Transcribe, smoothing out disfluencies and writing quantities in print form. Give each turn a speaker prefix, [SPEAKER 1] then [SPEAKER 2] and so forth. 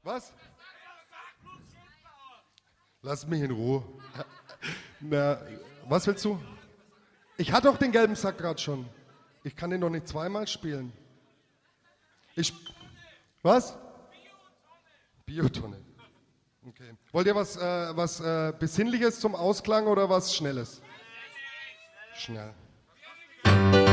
[SPEAKER 1] Was? Lass mich in Ruhe. Na, was willst du? Ich hatte doch den gelben Sack gerade schon. Ich kann den doch nicht zweimal spielen. Was? Biotonne. Okay. Wollt ihr was Besinnliches zum Ausklang oder was Schnelles? Schnell.